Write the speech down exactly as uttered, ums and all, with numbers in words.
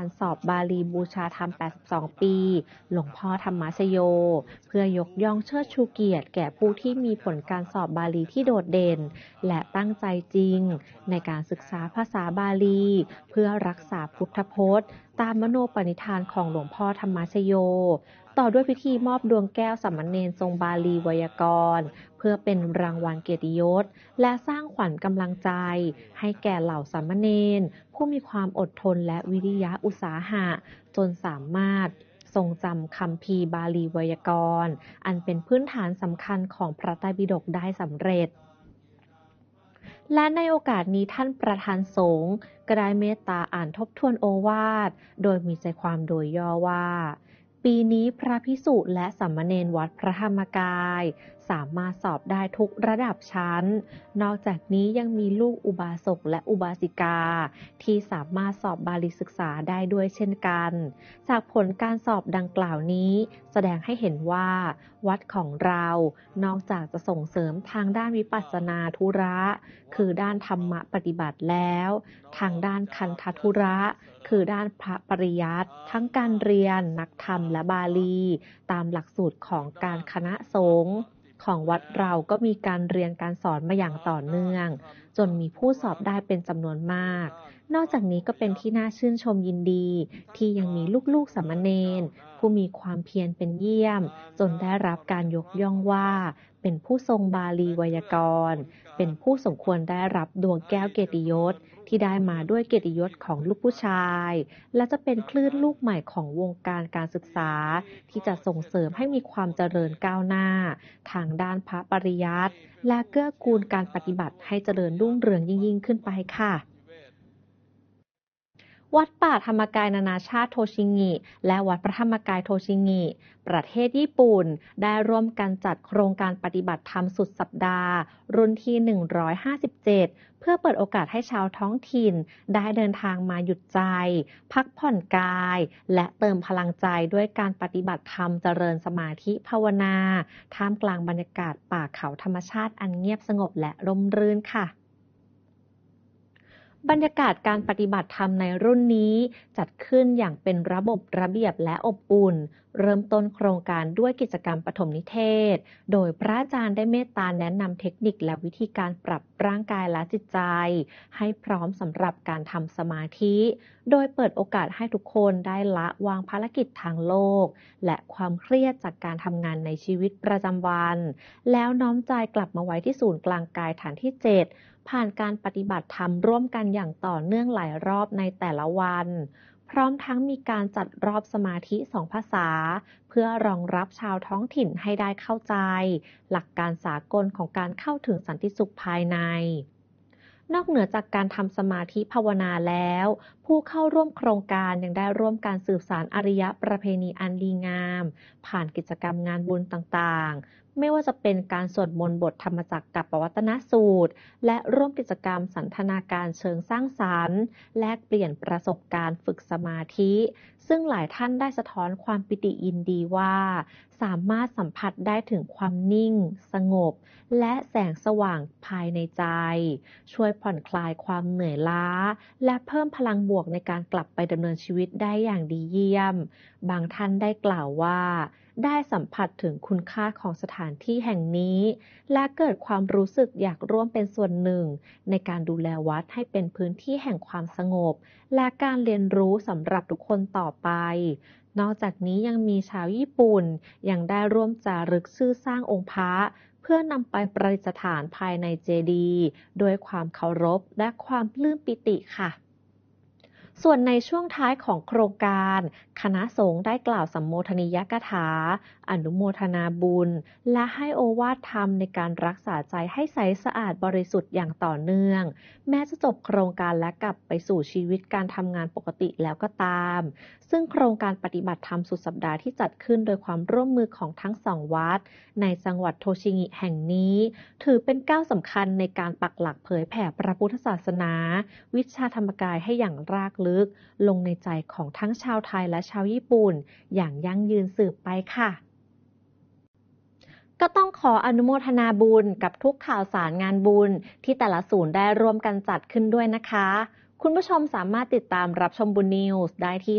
สอบบาลีบูชาธรรม แปดสิบสอง ปี หลวงพ่อธรรมชโย เพื่อยกย่องเชิดชูเกียรติแก่ผู้ที่มีผลการสอบบาลีที่โดดเด่น และตั้งใจจริงในการศึกษาภาษาบาลี เพื่อรักษาพุทธพจน์ ตามมโนปณิธานของหลวงพ่อธรรมชโย ต่อด้วยพิธีมอบดวงแก้วสามเณรทรงบาลีไวยากรณ์ เพื่อเป็นรางวัลเกียรติยศ และสร้างขวัญกำลังใจให้แก่เหล่าสามเณรผู้มีความอดทนและวิริยะอุตสาหะ จนสามารถทรงจำคัมภีร์บาลีไวยากรณ์ อันเป็นพื้นฐานสำคัญของพระไตรปิฎกได้สำเร็จ และในโอกาสนี้ท่านประธานสงฆ์ก็ได้เมตตาอ่านทบทวนโอวาท โดยมีใจความโดยย่อว่า ปีนี้พระภิกษุและสามเณรวัดพระธรรมกายสามารถสอบได้ทุกระดับชั้น นอกจากนี้ยังมีลูกอุบาสกและอุบาสิกาที่สามารถสอบบาลีศึกษาได้ด้วยเช่นกัน จากผลการสอบดังกล่าวนี้แสดงให้เห็นว่า วัดของเรานอกจากจะส่งเสริมทางด้านวิปัสสนาธุระ คือด้านธรรมปฏิบัติแล้ว ทางด้านคันธธุระ คือด้านพระปริยัติทั้งการเรียนนักธรรมและบาลี ตามหลักสูตรของการคณะสงฆ์ของวัดเราก็มีการเรียนการสอนมาอย่างต่อเนื่อง จนมีผู้สอบได้เป็นจำนวนมาก นอกจากนี้ก็เป็นที่น่าชื่นชมยินดีที่ยังมีลูกๆสามเณรผู้มีความเพียรเป็นเยี่ยม จนได้รับการยกย่องว่าเป็นผู้ทรงบาลีไวยากรณ์ เป็นผู้สมควรได้รับดวงแก้วเกียรติยศที่ได้มาด้วยเกียรติยศของลูกผู้ชาย และจะเป็นคลื่นลูกใหม่ของวงการการศึกษาที่จะส่งเสริมให้มีความเจริญก้าวหน้าทางด้านพระปริยัติและเกื้อกูลการปฏิบัติให้เจริญรุ่งเรืองยิ่งๆขึ้นไปค่ะ วัดป่าธรรมกายนานาชาติโทชิงิ และวัดพระธรรมกายโทชิงิ ประเทศญี่ปุ่นได้ร่วมกันจัดโครงการปฏิบัติธรรมสุดสัปดาห์ รุ่นที่ หนึ่งร้อยห้าสิบเจ็ด เพื่อเปิดโอกาสให้ชาวท้องถิ่นได้เดินทางมาหยุดใจ พักผ่อนกาย และเติมพลังใจด้วยการปฏิบัติธรรมเจริญสมาธิภาวนา ท่ามกลางบรรยากาศป่าเขาธรรมชาติอันเงียบสงบและร่มรื่นค่ะ บรรยากาศการปฏิบัติธรรมในรุ่นนี้จัดขึ้นอย่างเป็นระบบระเบียบและอบอุ่น เริ่มต้นโครงการด้วยกิจกรรมปฐมนิเทศ โดยพระอาจารย์ได้เมตตาแนะนำเทคนิคและวิธีการปรับร่างกายและจิตใจ ให้พร้อมสำหรับการทำสมาธิ โดยเปิดโอกาสให้ทุกคนได้ละวางภารกิจทางโลก และความเครียดจากการทำงานในชีวิตประจำวัน แล้วน้อมใจกลับมาไว้ที่ศูนย์กลางกายฐานที่ เจ็ด ผ่านการปฏิบัติธรรมร่วมกันอย่างต่อเนื่องหลายรอบในแต่ละวัน พร้อมทั้งมีการจัดรอบสมาธิสองภาษา เพื่อรองรับชาวท้องถิ่นให้ได้เข้าใจ หลักการสากลของการเข้าถึงสันติสุขภายใน นอกเหนือจากการทำสมาธิภาวนาแล้ว ผู้เข้าร่วมโครงการยังได้ร่วมการสืบสานอารยประเพณีอันดีงาม ผ่านกิจกรรมงานบุญต่างๆ ไม่ว่าจะเป็นการสวดมนต์บทธรรมจักรกับปวัตนสูตร และร่วมกิจกรรมสันทนาการเชิงสร้างสรรค์ แลกเปลี่ยนประสบการณ์ฝึกสมาธิ ซึ่งหลายท่านได้สะท้อนความปิติยินดีว่า สามารถสัมผัสได้ถึงความนิ่ง สงบ และแสงสว่างภายในใจ ช่วยผ่อนคลายความเหนื่อยล้า และเพิ่มพลังบวกในการกลับไปดำเนินชีวิตได้อย่างดีเยี่ยม บางท่านได้กล่าวว่า ได้สัมผัสถึงคุณค่าของสถานที่แห่งนี้ และเกิดความรู้สึกอยากร่วมเป็นส่วนหนึ่งในการดูแลวัดให้เป็นพื้นที่แห่งความสงบ และการเรียนรู้สำหรับทุกคนต่อไป นอกจากนี้ยังมีชาวญี่ปุ่นยังได้ร่วมจารึกชื่อสร้างองค์พระ เพื่อนำไปประดิษฐานภายในเจดีย์ด้วยความเคารพและความปลื้มปิติค่ะ ส่วนในช่วงท้ายของโครงการ คณะสงฆ์ได้กล่าวสัมโมทนียกถา อนุโมทนาบุญ และให้โอวาทธรรมในการรักษาใจให้ใสสะอาดบริสุทธิ์อย่างต่อเนื่อง แม้จะจบโครงการและกลับไปสู่ชีวิตการทำงานปกติแล้วก็ตาม ซึ่งโครงการปฏิบัติธรรมสุดสัปดาห์ที่จัดขึ้นโดยความร่วมมือของทั้งสองวัดในจังหวัดโทชิงิแห่งนี้ ถือเป็นก้าวสำคัญในการปักหลักเผยแผ่พระพุทธศาสนา วิชาธรรมกายให้อย่างรากลึกลงในใจของทั้งชาวไทยและชาวญี่ปุ่นอย่างยั่งยืนสืบไปค่ะ ก็ต้องขออนุโมทนาบุญกับทุกข่าวสารงานบุญที่แต่ละศูนย์ได้ร่วมกันจัดขึ้นด้วยนะคะ คุณผู้ชมสามารถติดตามรับชมบุญนิวส์ได้ที่